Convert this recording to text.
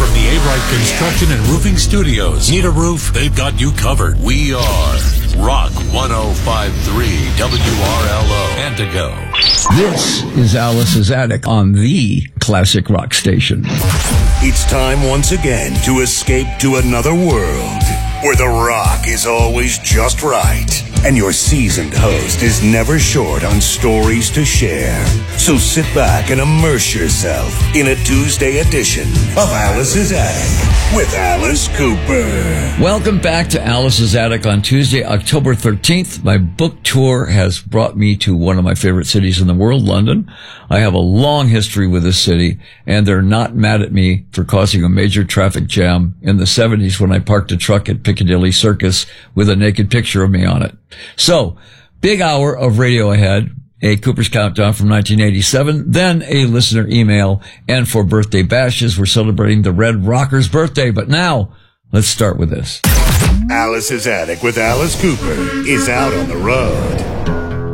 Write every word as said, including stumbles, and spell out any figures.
from the A-Wright Construction and Roofing Studios. Need a roof? They've got you covered. We are Rock one oh five point three W R L O, Antigo. This is Alice's Attic on the classic rock station. It's time once again to escape to another world where the rock is always just right and your seasoned host is never short on stories to share. So sit back and immerse yourself in a Tuesday edition of Alice's Attic with Alice Cooper. Welcome back to Alice's Attic on Tuesday, October thirteenth. My book tour has brought me to one of my favorite cities in the world, London. I have a long history with this city, and they're not mad at me for causing a major traffic jam in the seventies when I parked a truck at Piccadilly Circus with a naked picture of me on it. So, big hour of radio ahead, a Cooper's Countdown from nineteen eighty-seven, then a listener email, and for birthday bashes, we're celebrating the Red Rocker's birthday. But now, let's start with this. Alice's Attic with Alice Cooper is out on the road.